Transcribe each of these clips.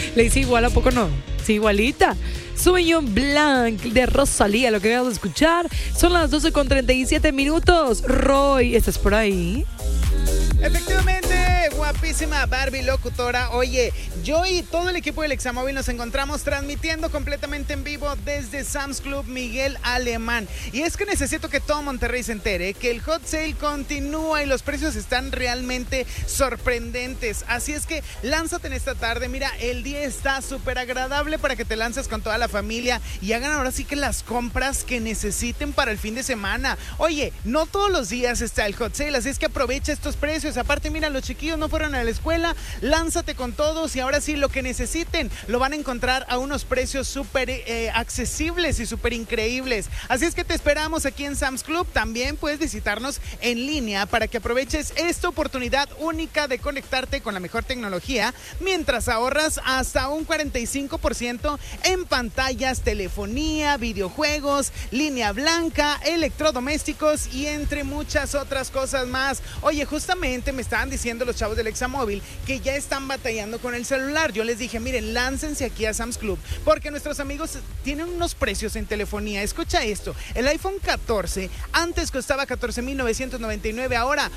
Le hice igual, ¿a poco no? Sí, igualita. Sauvignon Blanc de Rosalía, lo que acabamos de escuchar. Son las 12:37. Roy, ¿estás por ahí? Efectivamente, guapísima Barbie locutora. Oye, yo y todo el equipo del Examóvil nos encontramos transmitiendo completamente en vivo desde Sam's Club Miguel Alemán. Y es que necesito que todo Monterrey se entere que el hot sale continúa y los precios están realmente sorprendentes. Así es que lánzate en esta tarde. Mira, el día está súper agradable para que te lances con toda la familia y hagan ahora sí que las compras que necesiten para el fin de semana. Oye, no todos los días está el hot sale, así es que aprovecha estos precios. Aparte, mira, los chiquillos no fueron a la escuela, lánzate con todos y ahora sí lo que necesiten lo van a encontrar a unos precios súper accesibles y súper increíbles. Así es que te esperamos aquí en Sam's Club. También puedes visitarnos en línea para que aproveches esta oportunidad única de conectarte con la mejor tecnología mientras ahorras hasta un 45% en pantallas, telefonía, videojuegos, línea blanca, electrodomésticos y entre muchas otras cosas más. Oye, justamente me estaban diciendo los chavos del Examóvil que ya están batallando con el celular. Yo les dije, miren, láncense aquí a Sam's Club porque nuestros amigos tienen unos precios en telefonía. Escucha esto, el iPhone 14 antes costaba 14,999, ahora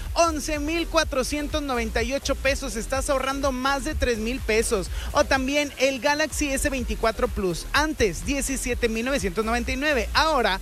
11,498 pesos. Estás ahorrando más de 3,000 pesos. O también el Galaxy S24 Plus, antes 17,999, ahora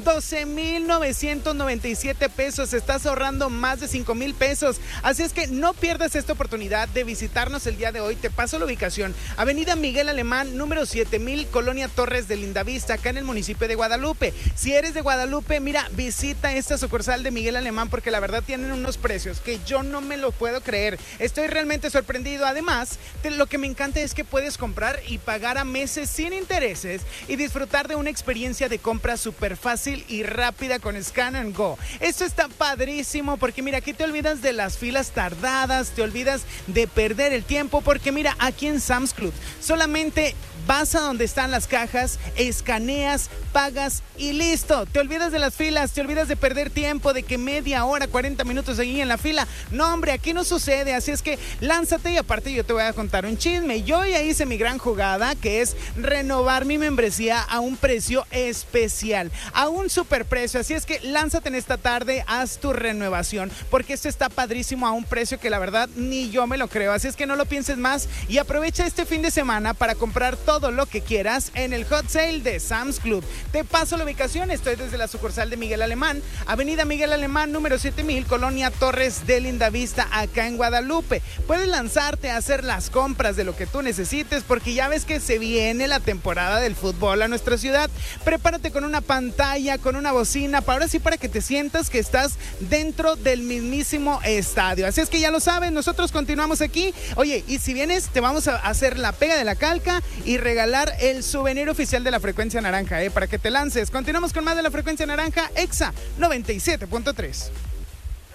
12,997 pesos. Estás ahorrando más de 5,000 pesos. Así es que no pierdas esta oportunidad de visitarnos el día de hoy. Te paso la ubicación: Avenida Miguel Alemán, número 7000, Colonia Torres de Lindavista, acá en el municipio de Guadalupe. Si eres de Guadalupe, mira, visita esta sucursal de Miguel Alemán porque la verdad tienen unos precios que yo no me lo puedo creer. Estoy realmente sorprendido. Además, lo que me encanta es que puedes comprar y pagar a meses sin intereses y disfrutar de una experiencia de compra súper fácil y rápida con Scan and Go. Esto está padrísimo porque mira, aquí te olvidas de las filas tardadas, te olvidas de perder el tiempo porque mira, aquí en Sam's Club solamente vas a donde están las cajas, escaneas, pagas y listo. Te olvidas de las filas, te olvidas de perder tiempo, de que media hora, 40 minutos seguí en la fila. No, hombre, aquí no sucede, así es que lánzate y aparte yo te voy a contar un chisme. Yo ya hice mi gran jugada, que es renovar mi membresía a un precio especial, a un superprecio. Así es que lánzate en esta tarde, haz tu renovación, porque esto está padrísimo a un precio que la verdad ni yo me lo creo. Así es que no lo pienses más y aprovecha este fin de semana para comprar todo lo que quieras en el hot sale de Sam's Club. Te paso la ubicación, estoy desde la sucursal de Miguel Alemán, Avenida Miguel Alemán, número 7000, Colonia Torres de Lindavista, acá en Guadalupe. Puedes lanzarte a hacer las compras de lo que tú necesites porque ya ves que se viene la temporada del fútbol a nuestra ciudad. Prepárate con una pantalla, con una bocina, ahora sí, para que te sientas que estás dentro del mismísimo estadio. Así es que ya lo sabes, nosotros continuamos aquí. Oye, y si vienes, te vamos a hacer la pega de la calca y regalar el souvenir oficial de la Frecuencia Naranja, para que te lances. Continuamos con más de la Frecuencia Naranja, Exa 97.3.